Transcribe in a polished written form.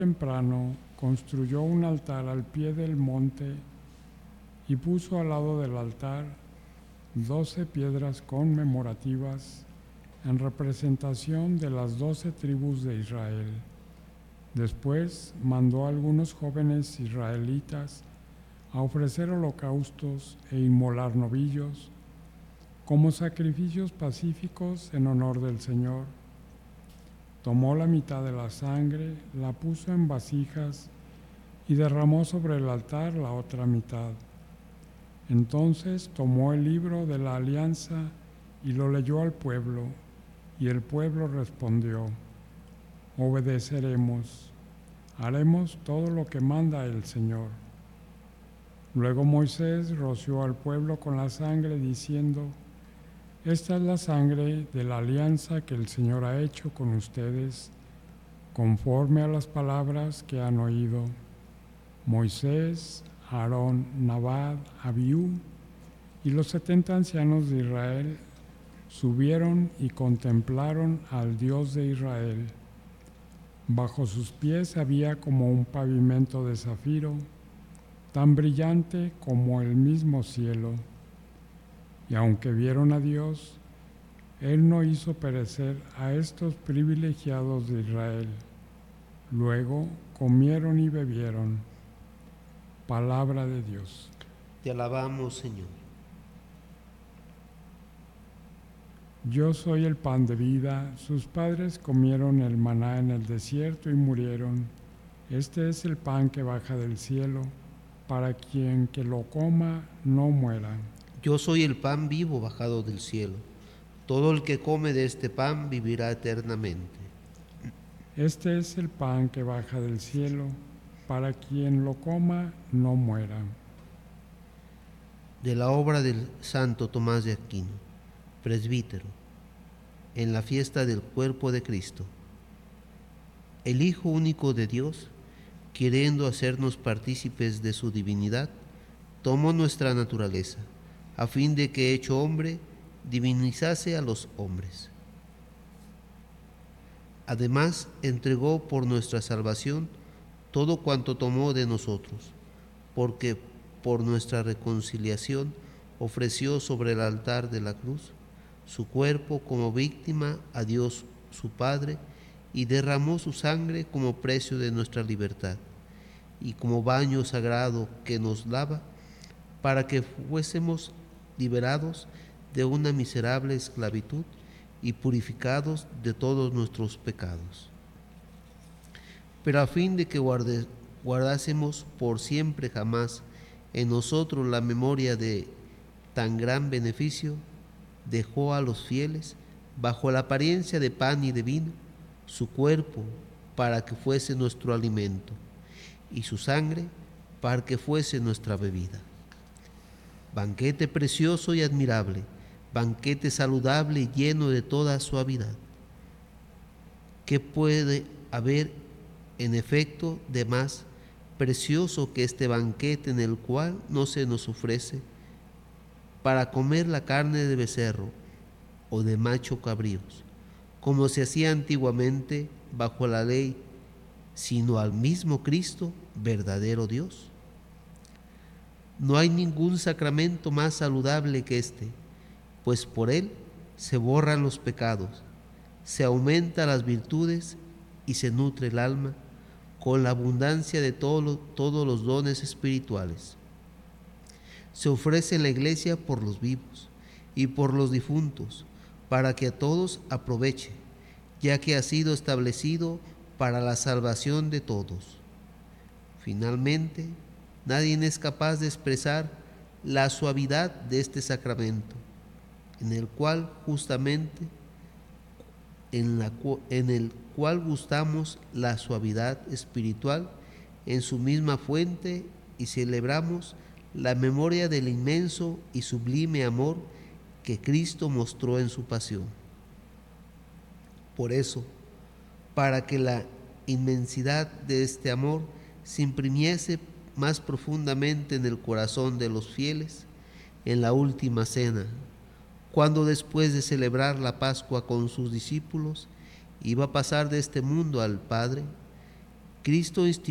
Temprano construyó un altar al pie del monte y puso al lado del altar 12 piedras conmemorativas en representación de las 12 tribus de Israel. Después mandó a algunos jóvenes israelitas a ofrecer holocaustos e inmolar novillos como sacrificios pacíficos en honor del Señor. Tomó la mitad de la sangre, la puso en vasijas y derramó sobre el altar la otra mitad. Entonces tomó el libro de la alianza y lo leyó al pueblo, y el pueblo respondió: obedeceremos, haremos todo lo que manda el Señor. Luego Moisés roció al pueblo con la sangre, diciendo: esta es la sangre de la alianza que el Señor ha hecho con ustedes, conforme a las palabras que han oído. Moisés, Aarón, Nadab, Abiú y los 70 ancianos de Israel subieron y contemplaron al Dios de Israel. Bajo sus pies había como un pavimento de zafiro, tan brillante como el mismo cielo. Y aunque vieron a Dios, Él no hizo perecer a estos privilegiados de Israel. Luego comieron y bebieron. Palabra de Dios. Te alabamos, Señor. Yo soy el pan de vida. Sus padres comieron el maná en el desierto y murieron. Este es el pan que baja del cielo, para quien que lo coma no muera. Yo soy el pan vivo bajado del cielo. Todo el que come de este pan vivirá eternamente. Este es el pan que baja del cielo, para quien lo coma no muera. De la obra del Santo Tomás de Aquino, presbítero, en la fiesta del cuerpo de Cristo. El Hijo único de Dios, queriendo hacernos partícipes de su divinidad, tomó nuestra naturaleza, a fin de que, hecho hombre, divinizase a los hombres. Además, entregó por nuestra salvación todo cuanto tomó de nosotros, porque por nuestra reconciliación ofreció sobre el altar de la cruz su cuerpo como víctima a Dios su Padre, y derramó su sangre como precio de nuestra libertad y como baño sagrado que nos lava, para que fuésemos liberados de una miserable esclavitud y purificados de todos nuestros pecados. Pero a fin de que guardásemos por siempre jamás en nosotros la memoria de tan gran beneficio, dejó a los fieles, bajo la apariencia de pan y de vino, su cuerpo para que fuese nuestro alimento y su sangre para que fuese nuestra bebida. Banquete precioso y admirable, banquete saludable y lleno de toda suavidad. ¿Qué puede haber en efecto de más precioso que este banquete en el cual no se nos ofrece para comer la carne de becerro o de macho cabríos, como se hacía antiguamente bajo la ley, sino al mismo Cristo, verdadero Dios? No hay ningún sacramento más saludable que este, pues por él se borran los pecados, se aumentan las virtudes y se nutre el alma con la abundancia de todos los dones espirituales. Se ofrece en la Iglesia por los vivos y por los difuntos, para que a todos aproveche, ya que ha sido establecido para la salvación de todos. Finalmente, nadie es capaz de expresar la suavidad de este sacramento, en el cual gustamos la suavidad espiritual en su misma fuente y celebramos la memoria del inmenso y sublime amor que Cristo mostró en su pasión. Por eso, para que la inmensidad de este amor se imprimiese más profundamente en el corazón de los fieles, en la última cena, cuando después de celebrar la Pascua con sus discípulos, iba a pasar de este mundo al Padre, Cristo